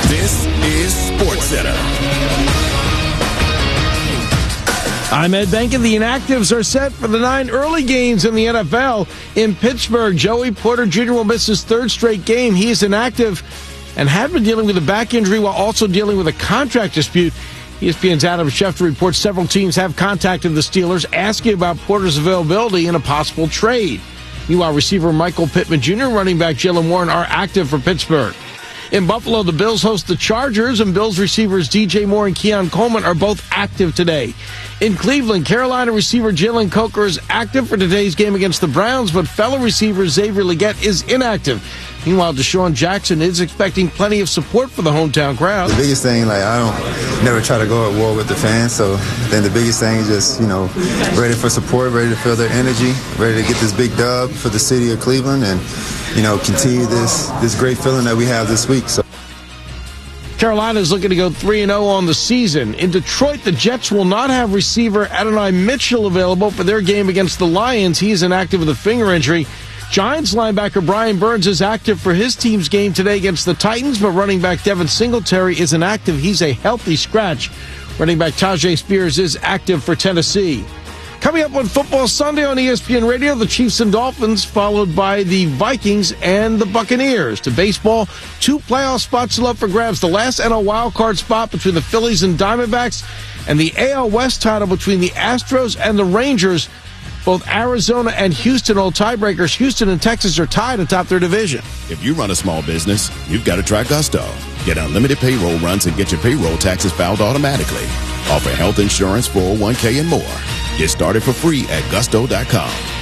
This is SportsCenter. I'm Ed Benkin. The inactives are set for the 9 early games in the NFL. In Pittsburgh, Joey Porter Jr. will miss his 3rd straight game. He is inactive and had been dealing with a back injury while also dealing with a contract dispute. ESPN's Adam Schefter reports several teams have contacted the Steelers asking about Porter's availability in a possible trade. Meanwhile, receiver Michael Pittman Jr. and running back Jaylen Warren are active for Pittsburgh. In Buffalo, the Bills host the Chargers, and Bills receivers DJ Moore and Keon Coleman are both active today. In Cleveland, Carolina receiver Jalen Coker is active for today's game against the Browns, but fellow receiver Xavier Legette is inactive. Meanwhile, Deshaun Jackson is expecting plenty of support for the hometown crowd. The biggest thing, I don't never try to go at war with the fans, so then the biggest thing is just, ready for support, ready to feel their energy, ready to get this big dub for the city of Cleveland and, continue this great feeling that we have this week. So. Carolina is looking to go 3-0 on the season. In Detroit, the Jets will not have receiver Adonai Mitchell available for their game against the Lions. He is inactive with a finger injury. Giants linebacker Brian Burns is active for his team's game today against the Titans, but running back Devin Singletary is inactive. He's a healthy scratch. Running back Tajay Spears is active for Tennessee. Coming up on Football Sunday on ESPN Radio, the Chiefs and Dolphins, followed by the Vikings and the Buccaneers. To baseball, 2 playoff spots still up for grabs. The last NL wildcard spot between the Phillies and Diamondbacks, and the AL West title between the Astros and the Rangers. Both Arizona and Houston hold tiebreakers. Houston and Texas are tied atop their division. If you run a small business, you've got to try Gusto. Get unlimited payroll runs and get your payroll taxes filed automatically. Offer health insurance, 401k, and more. Get started for free at gusto.com.